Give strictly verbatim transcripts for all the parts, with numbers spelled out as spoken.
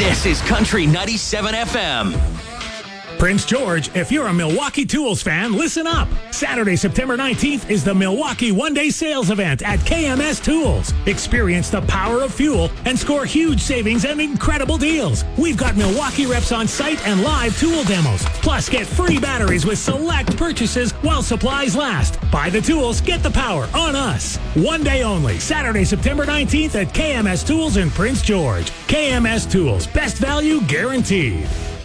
This is Country ninety-seven F M. Prince George, if you're a Milwaukee Tools fan, listen up. Saturday, September nineteenth is the Milwaukee one-day sales event at K M S Tools. Experience the power of fuel and score huge savings and incredible deals. We've got Milwaukee reps on site and live tool demos. Plus, get free batteries with select purchases while supplies last. Buy the tools, get the power on us. One day only, Saturday, September nineteenth at K M S Tools in Prince George. K M S Tools, best value guaranteed.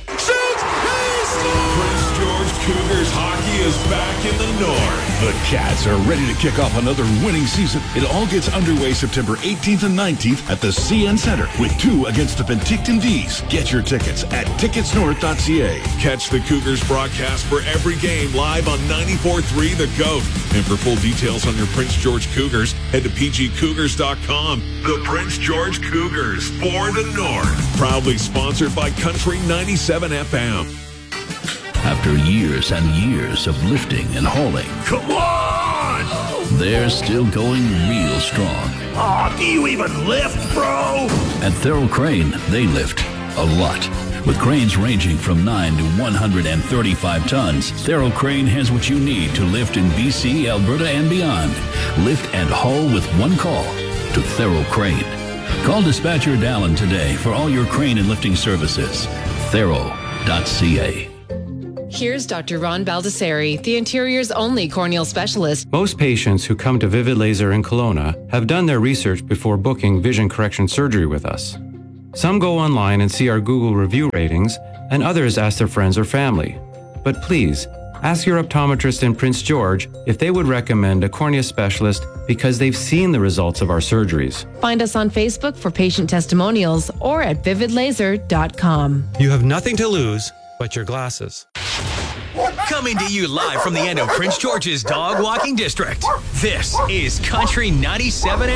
Prince George Cougars hockey is back in the north. The Cats are ready to kick off another winning season. It all gets underway September eighteenth and nineteenth at the C N Center with two against the Penticton Vees. Get your tickets at tickets north dot c a. Catch the Cougars broadcast for every game live on ninety-four point three The Goat. And for full details on your Prince George Cougars, head to p g cougars dot com. The Prince George Cougars for the North. Proudly sponsored by Country ninety-seven F M. After years and years of lifting and hauling, Come on! they're still going real strong. Oh, do you even lift, bro? At Thurl Crane, they lift a lot. With cranes ranging from nine to one hundred thirty-five tons, Thurl Crane has what you need to lift in B C, Alberta, and beyond. Lift and haul with one call to Thurl Crane. Call Dispatcher Dallin today for all your crane and lifting services. Thurl dot c a. Here's Doctor Ron Baldessari, the interior's only corneal specialist. Most patients who come to Vivid Laser in Kelowna have done their research before booking vision correction surgery with us. Some go online and see our Google review ratings, and others ask their friends or family. But please, ask your optometrist in Prince George if they would recommend a cornea specialist because they've seen the results of our surgeries. Find us on Facebook for patient testimonials or at vivid laser dot com. You have nothing to lose but your glasses. Coming to you live from the end of Prince George's Dog Walking District. This is Country ninety-seven F M.